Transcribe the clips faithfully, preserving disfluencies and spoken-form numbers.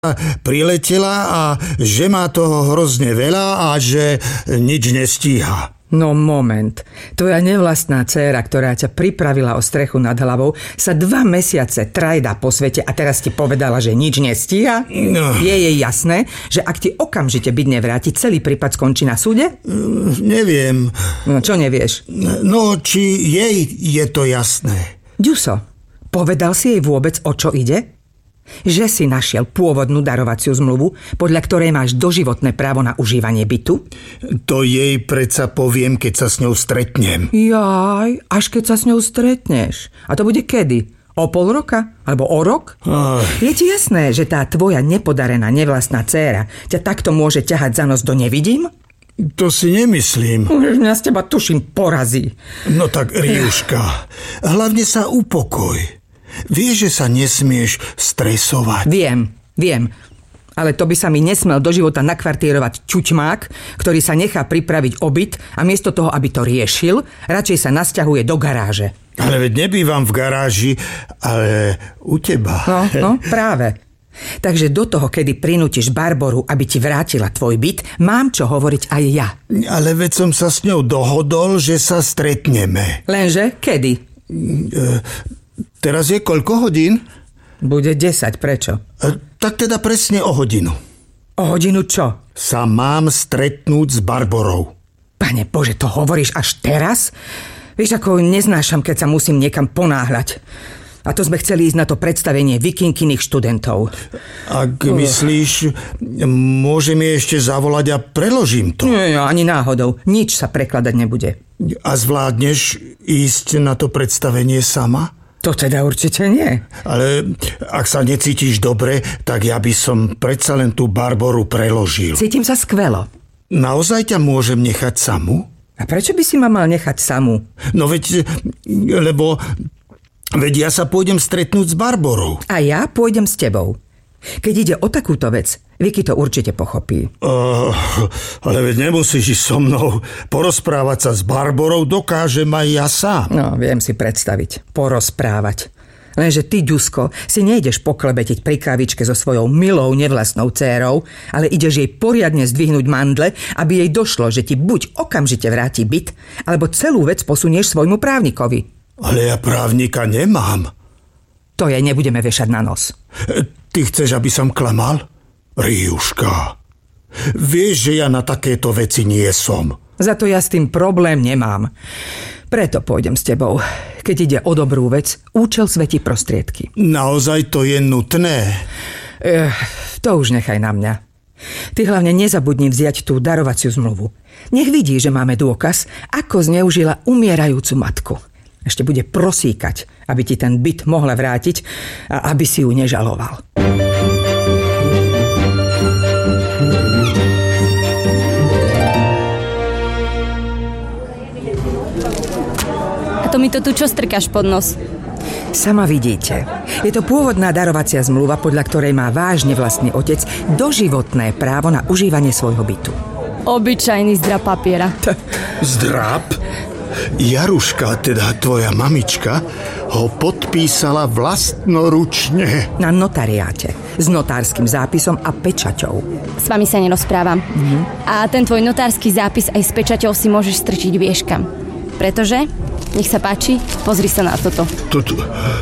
priletela a že má toho hrozne veľa a že nič nestíha. No moment, tvoja nevlastná dcéra, ktorá ťa pripravila o strechu nad hlavou, sa dva mesiace trajda po svete a teraz ti povedala, že nič nestíha? No. Je jej jasné, že ak ti okamžite byt nevráti, celý prípad skončí na súde? Mm, neviem. No čo nevieš? No, či jej je to jasné. Ďuso, povedal si jej vôbec, o čo ide? Že si našiel pôvodnú darovaciu zmluvu, podľa ktorej máš doživotné právo na užívanie bytu? To jej predsa poviem, keď sa s ňou stretnem. Jaj, až keď sa s ňou stretneš. A to bude kedy? O pol roka? Alebo o rok? Aj. Je ti jasné, že tá tvoja nepodarená nevlastná dcéra ťa takto môže ťahať za nos do nevidím? To si nemyslím. Mňa z teba tuším porazí. No tak, Riuška, hlavne sa upokoj. Vieš, že sa nesmieš stresovať. Viem, viem. Ale to by sa mi nesmel do života nakvartírovať čučmák, ktorý sa nechá pripraviť o byt a miesto toho, aby to riešil, radšej sa nasťahuje do garáže. Ale veď nebývam v garáži, ale u teba. No, no, práve. Takže do toho, kedy prinútiš Barboru, aby ti vrátila tvoj byt, mám čo hovoriť aj ja. Ale veď som sa s ňou dohodol, že sa stretneme. Lenže kedy? E- Teraz je koľko hodín? Bude desať, prečo? E, tak teda presne o hodinu. O hodinu čo? Sa mám stretnúť s Barborou. Pane Bože, to hovoríš až teraz? Vieš, ako neznášam, keď sa musím niekam ponáhľať. A to sme chceli ísť na to predstavenie vikinkyných študentov. Ak uh. myslíš, môžem jej ešte zavolať a preložím to. Nie, ani náhodou. Nič sa prekladať nebude. A zvládneš ísť na to predstavenie sama? To teda určite nie. Ale ak sa necítiš dobre, tak ja by som predsa len tú Barboru preložil. Cítim sa skvelo. Naozaj ťa môžem nechať samú? A prečo by si ma mal nechať samú? No veď, lebo... Veď ja sa pôjdem stretnúť s Barborou. A ja pôjdem s tebou. Keď ide o takúto vec, Vicky to určite pochopí. Uh, ale veď nemusíš ísť so mnou. Porozprávať sa s Barborou dokážem aj ja sám. No, viem si predstaviť. Porozprávať. Lenže ty, Ďusko, si nejdeš poklebetiť pri kávičke so svojou milou nevlastnou dcérou, ale ideš jej poriadne zdvihnúť mandle, aby jej došlo, že ti buď okamžite vráti byt, alebo celú vec posunieš svojmu právnikovi. Ale ja právnika nemám. To jej nebudeme vešať na nos. Ty chceš, aby som klamal? Riuška, vieš, že ja na takéto veci nie som. Za to ja s tým problém nemám. Preto pôjdem s tebou. Keď ide o dobrú vec, účel svätí prostriedky. Naozaj to je nutné? Ech, to už nechaj na mňa. Ty hlavne nezabudni vziať tú darovaciu zmluvu. Nech vidí, že máme dôkaz, ako zneužila umierajúcu matku. Ešte bude prosíkať, aby ti ten byt mohla vrátiť a aby si ju nežaloval. To mi to tu čo strkáš pod nos? Sama vidíte. Je to pôvodná darovacia zmluva, podľa ktorej má váš nevlastný otec doživotné právo na užívanie svojho bytu. Obyčajný zdrab papiera. Zdrab? Jaruška, teda tvoja mamička, ho podpísala vlastnoručne. Na notariáte. S notárskym zápisom a pečaťou. S vami sa nerozprávam. Mm-hmm. A ten tvoj notársky zápis aj s pečaťou si môžeš strčiť vieš kam. Pretože... Nech sa páči, pozri sa na toto. Toto...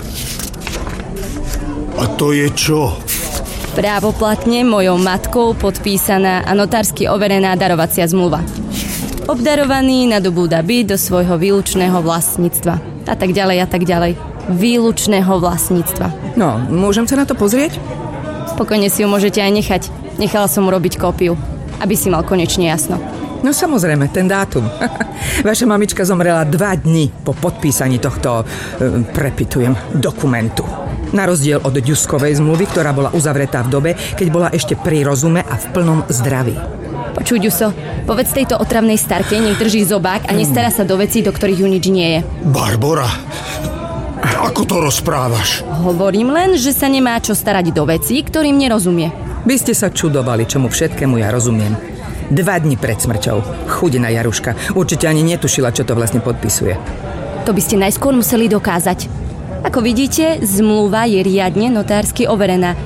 A to je čo? Právoplatne mojou matkou podpísaná a notársky overená darovacia zmluva. Obdarovaný nadobúda byt do svojho výlučného vlastníctva. A tak ďalej, a tak ďalej. Výlučného vlastníctva. No, môžem sa na to pozrieť? Pokojne si ju môžete aj nechať. Nechala som urobiť kópiu, aby si mal konečne jasno. No samozrejme, ten dátum. Vaša mamička zomrela dva dni po podpísaní tohto, e, prepitujem, dokumentu. Na rozdiel od Ďuskovej zmluvy, ktorá bola uzavretá v dobe, keď bola ešte pri rozume a v plnom zdraví. Počuj, Ďuso, povedz tejto otravnej starke, nech drží zobák a nestará sa do vecí, do ktorých ju nič nie je. Barbora, ako to rozprávaš? Hovorím len, že sa nemá čo starať do vecí, ktorým nerozumie. By ste sa čudovali, čomu všetkému ja rozumiem. Dva dni pred smrťou. Chudina Jaruška. Určite ani netušila, čo to vlastne podpisuje. To by ste najskôr museli dokázať. Ako vidíte, zmluva je riadne notársky overená.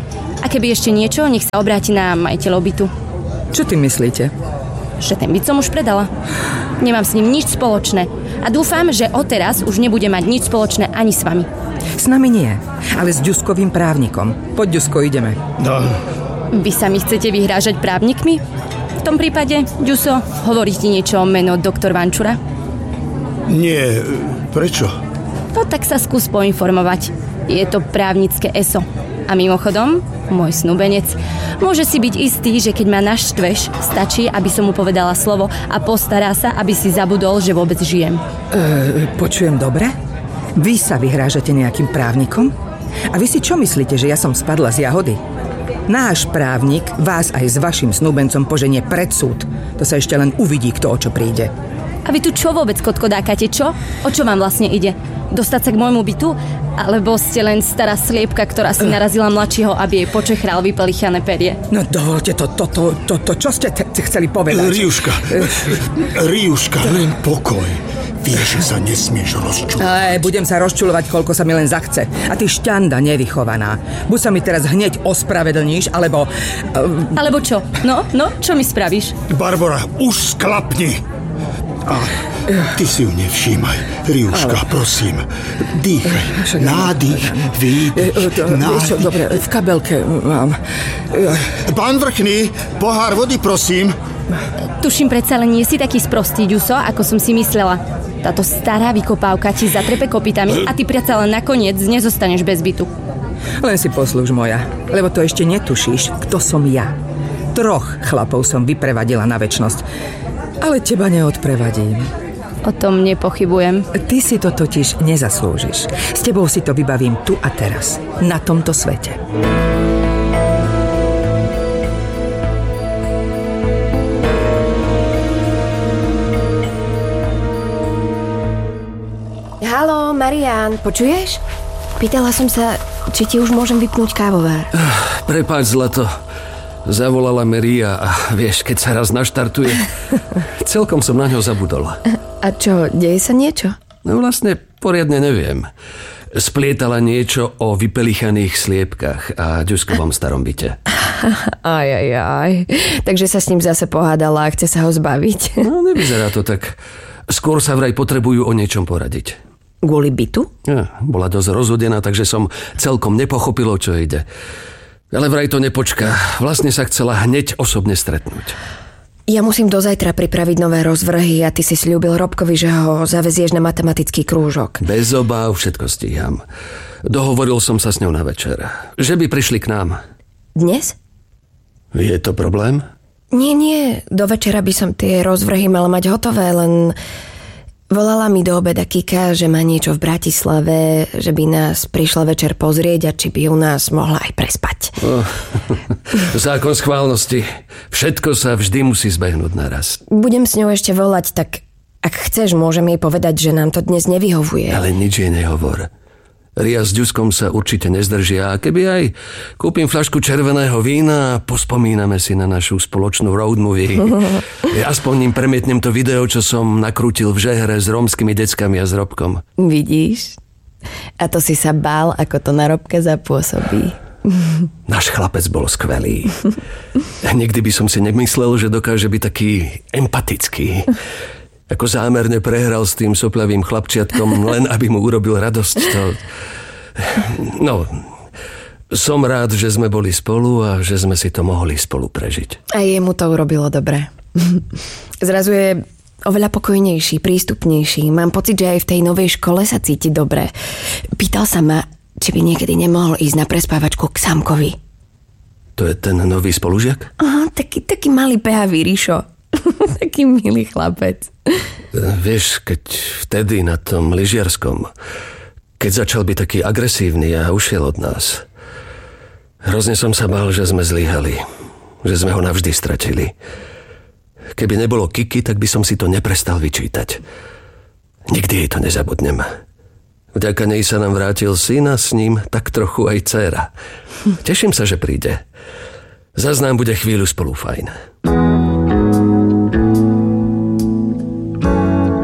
A keby ešte niečo, nech sa obráti na majiteľov bytu. Čo ty myslíte? Že ten byt som už predala. Nemám s ním nič spoločné. A dúfam, že odteraz už nebude mať nič spoločné ani s vami. S nami nie, ale s Ďuskovým právnikom. Poď, Ďusko, ideme. No. Vy sa mi chcete vyhrážať právnikmi? V tom prípade, Ďuso, hovorí ti niečo o meno doktor Vančura? Nie, prečo? No tak sa skús poinformovať. Je to právnické eso. A mimochodom, môj snúbenec, môže si byť istý, že keď ma naštveš, stačí, aby som mu povedala slovo a postará sa, aby si zabudol, že vôbec žijem. E, počujem dobre? Vy sa vyhrážate nejakým právnikom? A vy si čo myslíte, že ja som spadla z jahody? Náš právnik vás aj s vašim snúbencom poženie pred súd. To sa ešte len uvidí, kto o čo príde. A vy tu čo vôbec kotkodákate, čo? O čo vám vlastne ide? Dostať sa k môjmu bytu? Alebo ste len stará sliepka, ktorá si narazila mladšieho, aby jej počechral vypelichané perie? No dovolte to, to, to, to, to čo ste t- chceli povedať? Riuška, Riuška, len pokoj. Vieš, že sa nesmieš rozčulovať. Aj, budem sa rozčulovať, koľko sa mi len zachce. A ty šťanda nevychovaná. Buď sa mi teraz hneď ospravedlníš, alebo... Uh... Alebo čo? No, no, čo mi spravíš? Barbora, už sklapni. A ty si ju nevšímaj. Riuška, ale... prosím. Dýchaj. Nádych, výdych, nádych. Dobre, v kabelke mám. Pán Vrchný, pohár vody, prosím. Tuším, predsa len nie si taký sprostý, Ďuso, ako som si myslela. Táto stará vykopávka ti zatrepe kopytami a ty predsa len nakoniec nezostaneš bez bytu. Len si poslúž, moja, lebo to ešte netušíš, kto som ja. Troch chlapov som vyprevadila na večnosť, ale teba neodprevadím. O tom nepochybujem. Ty si to totiž nezaslúžiš. S tebou si to vybavím tu a teraz, na tomto svete. Haló, Marián, počuješ? Pýtala som sa, či ti už môžem vypnúť kávovár. Prepáč, zlato. Zavolala Maria a vieš, keď sa raz naštartuje, celkom som na ňo zabudol. A čo, deje sa niečo? No vlastne poriadne neviem. Splietala niečo o vypelichaných sliepkach a Ďuskovom starom byte. Aj, aj, aj. Takže sa s ním zase pohádala a chce sa ho zbaviť. No, nevyzerá to tak. Skôr sa vraj potrebujú o niečom poradiť. Kvôli bytu? Ja, bola dosť rozhodená, takže som celkom nepochopil, o čo ide. Ale vraj to nepočká. Vlastne sa chcela hneď osobne stretnúť. Ja musím do zajtra pripraviť nové rozvrhy a ty si sľúbil Robkovi, že ho zavezieš na matematický krúžok. Bez obáv, všetko stíham. Dohovoril som sa s ňou na večer. Že by prišli k nám. Dnes? Je to problém? Nie, nie. Do večera by som tie rozvrhy mala mať hotové, len... Volala mi do obeda Kika, že má niečo v Bratislave, že by nás prišla večer pozrieť a či by u nás mohla aj prespať. Oh, zákon schválnosti. Všetko sa vždy musí zbehnúť naraz. Budem s ňou ešte volať, tak ak chceš, môžem jej povedať, že nám to dnes nevyhovuje. Ale nič jej nehovor. Ria s Ďuskom sa určite nezdržia a keby aj kúpim fľašku červeného vína a pospomíname si na našu spoločnú road movie. Aspoň im premietnem to video, čo som nakrútil v Žehre s rómskymi deckami a s Robkom. Vidíš? A to si sa bál, ako to na Robka zapôsobí. Náš chlapec bol skvelý. Nikdy by som si nemyslel, že dokáže byť taký empatický. Ako zámerne prehral s tým sopľavým chlapčiatkom, len aby mu urobil radosť. To... No, som rád, že sme boli spolu a že sme si to mohli spolu prežiť. A jemu to urobilo dobre. Zrazu je oveľa pokojnejší, prístupnejší. Mám pocit, že aj v tej novej škole sa cíti dobre. Pýtal sa ma, či by niekedy nemohol ísť na prespávačku k Samkovi. To je ten nový spolužiak? Aha, taký, taký malý behavý Ríšo. Taký milý chlapec. Vieš, keď vtedy na tom lyžiarskom, keď začal byť taký agresívny a ušiel od nás, hrozne som sa bál, že sme zlyhali, že sme ho navždy stratili. Keby nebolo Kiki, tak by som si to neprestal vyčítať. Nikdy jej to nezabudnem. Vďaka nej sa nám vrátil syn a s ním tak trochu aj dcéra. Teším sa, že príde. Zas nám bude chvíľu spolu fajn.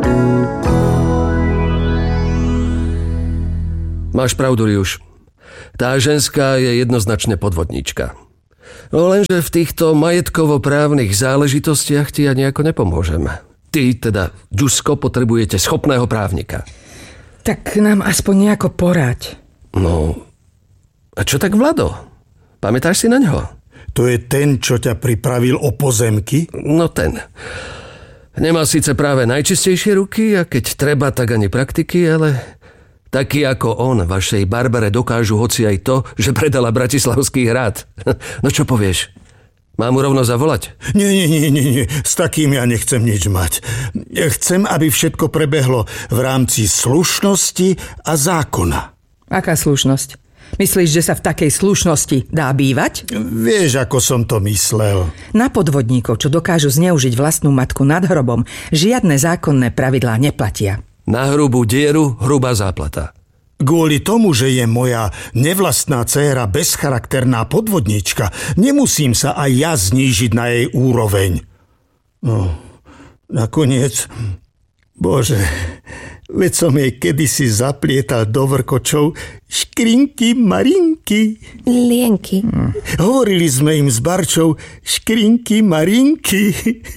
Máš pravdu, Riuš. Tá ženská je jednoznačne podvodníčka. No lenže v týchto majetkovo-právnych záležitostiach ti ja nejako nepomôžem. Ty, teda, Ďusko, potrebujete schopného právnika. Tak nám aspoň nejako poraď. No, a čo tak Vlado? Pamätáš si na ňo? To je ten, čo ťa pripravil o pozemky? No ten. Nemá síce práve najčistejšie ruky a keď treba, tak ani praktiky, ale taký ako on, vašej Barbare dokážu hoci aj to, že predala Bratislavský hrad. No čo povieš? Mám mu rovno zavolať? Nie, nie, nie, nie, nie. S takým ja nechcem nič mať. Chcem, aby všetko prebehlo v rámci slušnosti a zákona. Aká slušnosť? Myslíš, že sa v takej slušnosti dá bývať? Vieš, ako som to myslel. Na podvodníkov, čo dokážu zneužiť vlastnú matku nad hrobom, žiadne zákonné pravidlá neplatia. Na hrubú dieru hrubá záplata. Kvôli tomu, že je moja nevlastná dcéra bezcharakterná podvodnička, nemusím sa aj ja znížiť na jej úroveň. No, nakoniec, Bože, veď som jej kedysi zaplietal do vrkočov škrinky marinky. Lienky. Hm. Hovorili sme im s Barčou škrinky marinky.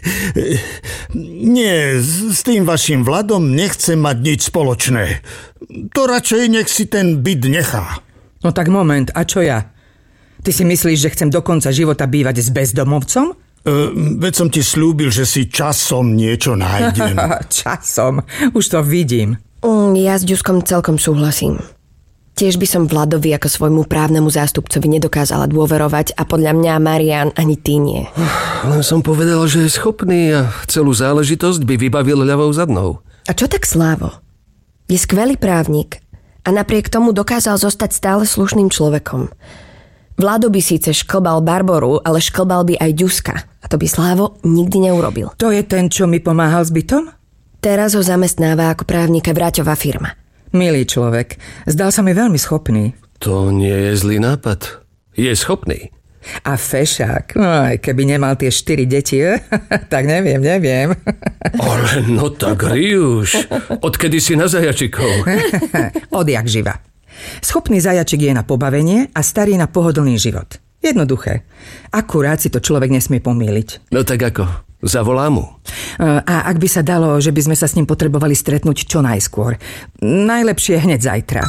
Nie, s tým vašim Vladom nechcem mať nič spoločné. To radšej nech si ten byt nechá. No tak moment, a čo ja? Ty si myslíš, že chcem do konca života bývať s bezdomovcom? Uh, veď som ti slúbil, že si časom niečo nájdem. Časom? Už to vidím. Mm, ja s Ďuskom celkom súhlasím. Tiež by som Vladovi ako svojmu právnemu zástupcovi nedokázala dôverovať a podľa mňa Marián ani ty nie. Len som povedal, že je schopný a celú záležitosť by vybavil ľavou zadnou. A čo tak Slávo? Je skvelý právnik a napriek tomu dokázal zostať stále slušným človekom. Vlado by síce šklbal Barboru, ale šklbal by aj Ďuska. A to by Slávo nikdy neurobil. To je ten, čo mi pomáhal s bytom? Teraz ho zamestnáva ako právnika Vraťová firma. Milý človek, zdal sa mi veľmi schopný. To nie je zlý nápad. Je schopný. A fešák, aj keby nemal tie štyri deti, tak neviem, neviem. Ale no tak, Riuš, odkedy si na zajačikov? Odjak živa. Schopný zajačik je na pobavenie a starý na pohodlný život. Jednoduché. Akurát si to človek nesmie pomýliť. No tak ako? Zavolám mu. A ak by sa dalo, že by sme sa s ním potrebovali stretnúť čo najskôr. Najlepšie hneď zajtra.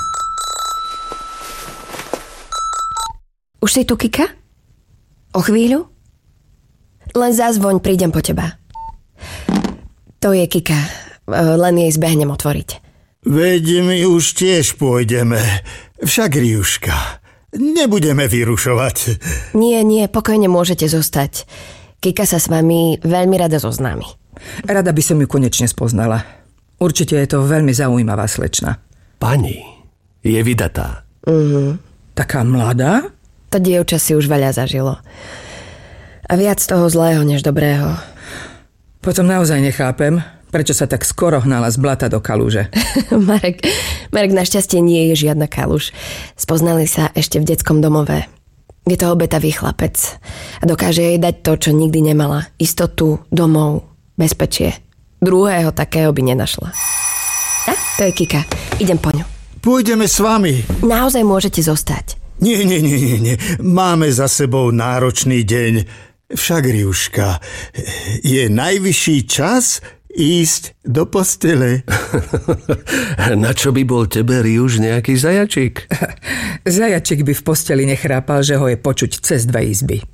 Už si tu, Kika? O chvíľu? Len zazvoň, prídem po teba. To je Kika. Len jej zbehnem otvoriť. Veď my už tiež pôjdeme. Však, Riuška, nebudeme vyrušovať. Nie, nie, pokojne môžete zostať. Kika sa s vami veľmi rada zoznámi. Rada by som ju konečne spoznala. Určite je to veľmi zaujímavá slečna. Pani je vydatá. Mhm. Taká mladá? To dievča si už veľa zažilo. A viac toho zlého než dobrého. Potom naozaj nechápem, prečo sa tak skoro hnala z blata do kaluže. Marek, Marek našťastie nie je žiadna kaluž. Spoznali sa ešte v detskom domove. Je to obetavý chlapec a dokáže jej dať to, čo nikdy nemala. Istotu, domov, bezpečie. Druhého takého by nenašla. A, to je Kika. Idem po ňu. Pôjdeme s vami. Naozaj môžete zostať. Nie, nie, nie, nie, nie. Máme za sebou náročný deň. Však, Riuška, je najvyšší čas ísť do postele. Na čo by bol tebe, Riuš, nejaký zajačik? Zajačik by v posteli nechrápal, že ho je počuť cez dve izby.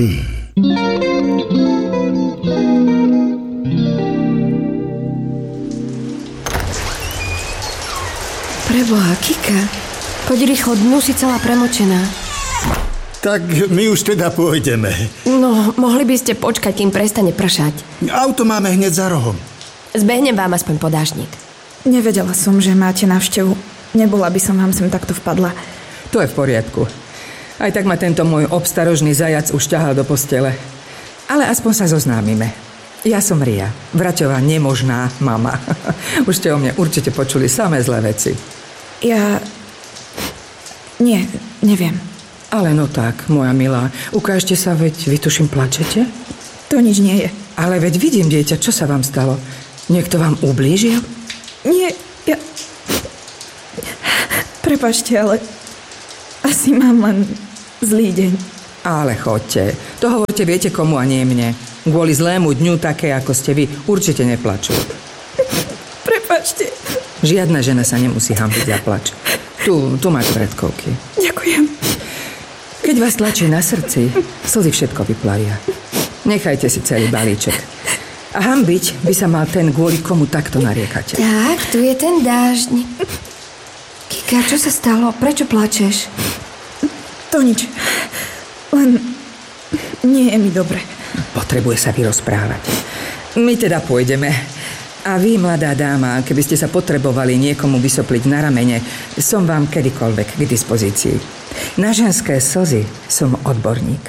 Preboha, Kika, poď rýchlo, dnu si celá premočená. Tak my už teda pôjdeme. No, mohli by ste počkať, kým prestane pršať. Auto máme hneď za rohom. Zbehnem vám aspoň podážnik. Nevedela som, že máte návštevu. Nebola by som vám sem takto vpadla. To je v poriadku. Aj tak ma tento môj obstarožný zajac už ťahal do postele. Ale aspoň sa zoznámime. Ja som Ria, Vraťová nemožná mama. Už ste o mne určite počuli samé zlé veci. Ja... Nie, neviem. Ale no tak, moja milá, ukážte sa, veď vy tuším plačete? To nič nie je. Ale veď vidím, dieťa, čo sa vám stalo? Niekto vám ublížil? Nie, ja... Prepáčte, ale... Asi mám len zlý deň. Ale choďte. To hovorte viete komu a nie mne. Kvôli zlému dňu také, ako ste vy, určite neplačú. Prepáčte. Žiadna žena sa nemusí hanbiť za plač. Tu, tu máš predkovky. Ďakujem. Keď vás tlačí na srdci, slzy všetko vyplavia. Nechajte si celý balíček. A hanbiť by sa mal ten, kvôli komu takto nariekate. Tak, tu je ten dážď. Kika, čo sa stalo? Prečo plačeš? To nič. Len nie je mi dobre. Potrebuje sa vyrozprávať. My teda pôjdeme. A vy, mladá dáma, keby ste sa potrebovali niekomu vysopliť na ramene, som vám kedykoľvek k dispozícii. Na ženské slzy som odborník.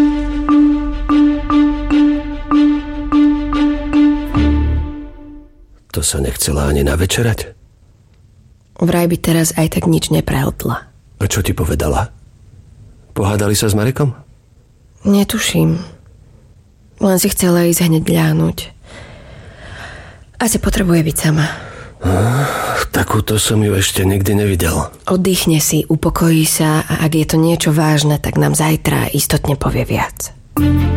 To sa nechcela ani navečerať? Vraj by teraz aj tak nič neprehltla. A čo ti povedala? Pohádali sa s Marekom? Netuším. Len si chcela ísť hneď ľahnuť. Asi potrebuje byť sama. Ah, takúto som ju ešte nikdy nevidel. Oddychne si, upokojí sa a ak je to niečo vážne, tak nám zajtra istotne povie viac.